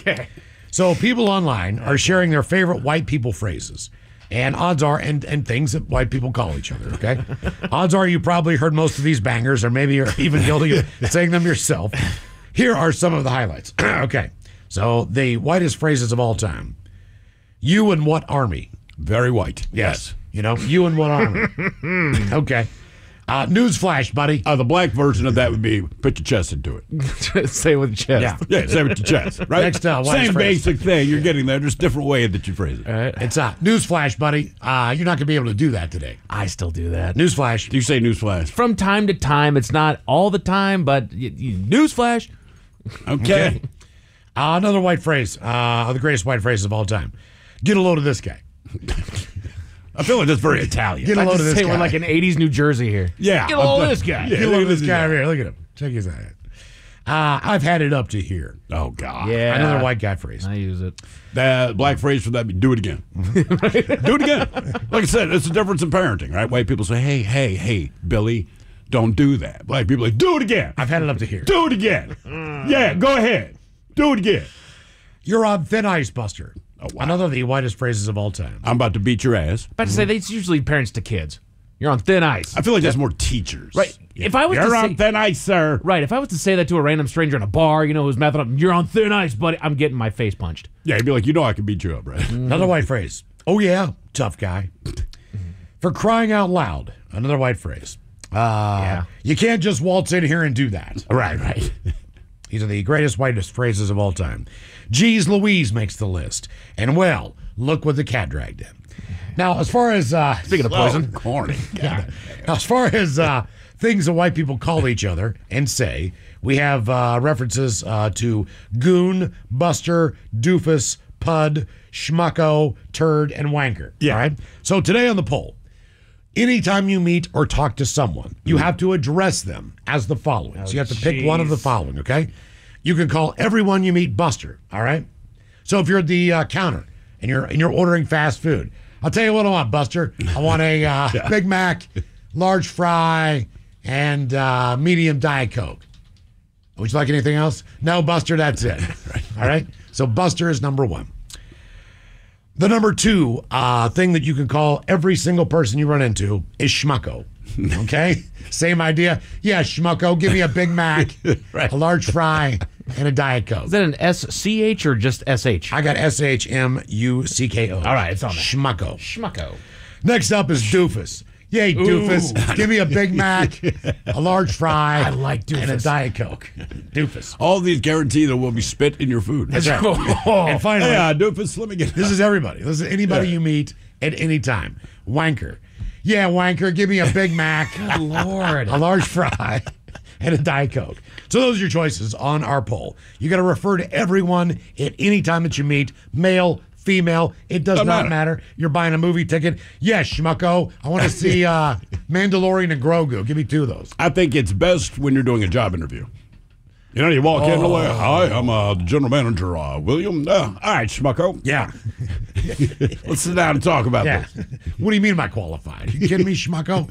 Okay. So people online are sharing their favorite white people phrases. And odds are, and things that white people call each other, okay? Odds are you probably heard most of these bangers, or maybe you're even guilty of saying them yourself. Here are some of the highlights. Okay, so the whitest phrases of all time. You and what army? Very white. Yes. You know, you and what army? Okay. Newsflash, buddy. The black version of that would be put your chest into it. Say it with your chest. Yeah, say it with your chest, right? Next, Same whitest phrase. basic thing. You're getting there, just different way that you phrase it. All right. It's newsflash, buddy. You're not going to be able to do that today. I still do that. Newsflash. Do you say newsflash? From time to time. It's not all the time, but newsflash. Okay. Another white phrase. The greatest white phrases of all time. Get a load of this guy. I feel like that's very Italian. Get a load of this guy. We're like in 80s New Jersey here. Yeah. Get a load of this guy. Yeah, Get a load of this guy over here. Look at him. Check his eye. I've had it up to here. Oh, God. Yeah. Another white guy phrase. I use it. The black phrase for that be do it again. Do it again. Like I said, it's a difference in parenting, right? White people say, hey, Billy, don't do that. Black people are like, do it again. I've had it up to here. Do it again. Yeah, go ahead. Do it again. You're on thin ice, Buster. Oh, wow. Another of the whitest phrases of all time. I'm about to beat your ass. About to say, that's usually parents to kids. You're on thin ice. I feel like that's more teachers. Right. If I was You're to on say, thin ice, sir. right, if I was to say that to a random stranger in a bar, who's mouthing up, you're on thin ice, buddy, I'm getting my face punched. Yeah, you'd be like, I can beat you up, right? Another white phrase. Oh, yeah, tough guy. For crying out loud. Another white phrase. You can't just waltz in here and do that. Right. These are the greatest, whitest phrases of all time. Geez Louise makes the list. And, well, look what the cat dragged in. Now, as far as... Speaking of poison. Corny. Now, as far as things that white people call each other and say, we have references to goon, buster, doofus, pud, schmucko, turd, and wanker. Yeah. All right? So today on the poll, anytime you meet or talk to someone, you have to address them as the following. So you have to pick one of the following, okay? You can call everyone you meet Buster, all right? So if you're at the counter and you're ordering fast food, I'll tell you what I want, Buster. I want a Big Mac, large fry, and medium Diet Coke. Would you like anything else? No, Buster, that's it. All right? So Buster is number one. The number two thing that you can call every single person you run into is schmucko. Okay? Same idea. Yeah, schmucko, give me a Big Mac, Right. a large fry, and a Diet Coke. Is that an SCH or just SH? I got SHMUCKO. All right, it's on there. Schmucko. Schmucko. Next up is doofus. Yay, doofus. Give me a Big Mac, a large fry, I like doofus. and a Diet Coke. Doofus. All these guarantee there will be spit in your food. That's right. And finally, Hey, doofus, let me get this is everybody. This is anybody you meet at any time. Wanker. Yeah, wanker, give me a Big Mac, Good Lord. a large fry, and a Diet Coke. So those are your choices on our poll. You got to refer to everyone at any time that you meet, male, female. It does not matter. You're buying a movie ticket. Yes, schmucko. I want to see Mandalorian and Grogu. Give me two of those. I think it's best when you're doing a job interview. You walk in, like, hi, I'm the general manager, William. All right, schmucko. Yeah. Let's sit down and talk about Yeah. this. What do you mean am I qualified? You kidding me, schmucko?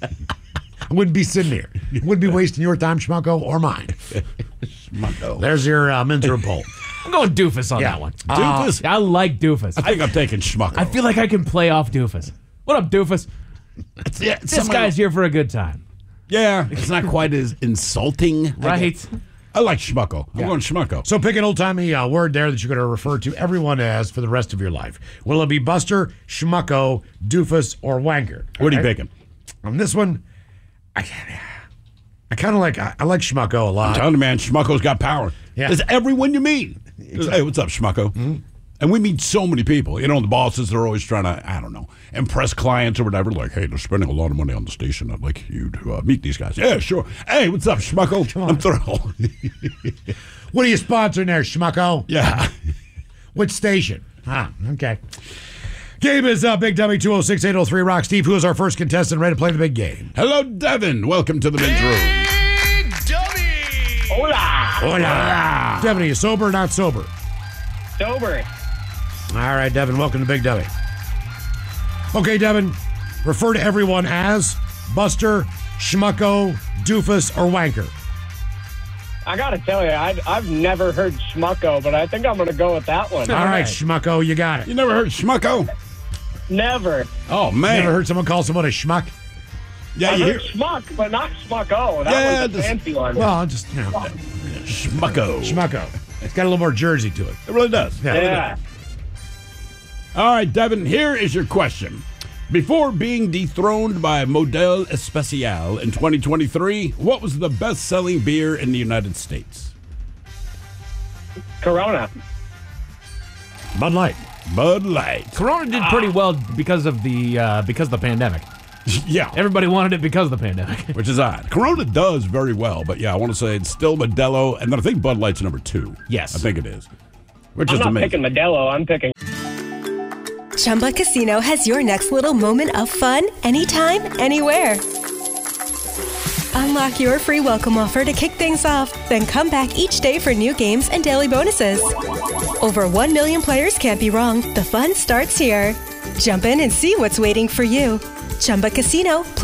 I wouldn't be sitting here. Wouldn't be wasting your time, schmucko, or mine. Schmucko. There's your mentor poll. I'm going doofus on that one. Doofus? I like doofus. I think I'm taking schmucko. I feel like I can play off doofus. What up, doofus? This guy's here for a good time. Yeah, it's not quite as insulting. Right? I like schmucko. I'm going schmucko. So pick an old-timey word there that you're going to refer to everyone as for the rest of your life. Will it be Buster, schmucko, doofus, or wanker? What are you picking? On this one, I kind of like, I like schmucko a lot. I'm telling you, man, schmucko's got power. Yeah. It's everyone you meet. Hey, what's up, schmucko? Mm-hmm. And we meet so many people. The bosses, they're always trying to, I don't know, impress clients or whatever. Like, hey, they're spending a lot of money on the station. I'd like you to meet these guys. Yeah, sure. Hey, what's up, schmucko? I'm thrilled. What are you sponsoring there, schmucko? Yeah. Which station? Okay. Game is Big Dummy 206-803 Rock. Steve, who is our first contestant ready to play the big game? Hello, Devin. Welcome to the men's room. Big Dummy! Hola! Hola. Devin, are you sober or not sober? Sober. All right, Devin, welcome to Big Dummy. Okay, Devin, refer to everyone as Buster, schmucko, doofus, or wanker. I got to tell you, I've never heard schmucko, but I think I'm going to go with that one. All right, Schmucko, you got it. You never heard Schmucko? Never. Oh, man. Never heard someone call someone a schmuck? Yeah, I you heard hear schmuck, but not schmucko. That Yeah, was a this- fancy one. Well, just, Schmucko. Schmucko. It's got a little more Jersey to it. It really does. yeah. All right, Devin, here is your question. Before being dethroned by Model Especial in 2023, what was the best-selling beer in the United States? Corona. Bud Light. Bud Light. Corona did pretty well because of the pandemic. Yeah, Everybody wanted it because of the pandemic. which is odd. Corona does very well, but yeah, I want to say it's still Modelo, and then I think Bud Light's number 2. Yes. I think it is. Which I'm is not amazing. picking Modelo. I'm picking. Chumba Casino has your next little moment of fun anytime, anywhere. Unlock your free welcome offer to kick things off, then come back each day for new games and daily bonuses. Over 1 million players can't be wrong. The fun starts here. Jump in and see what's waiting for you. Chumba Casino.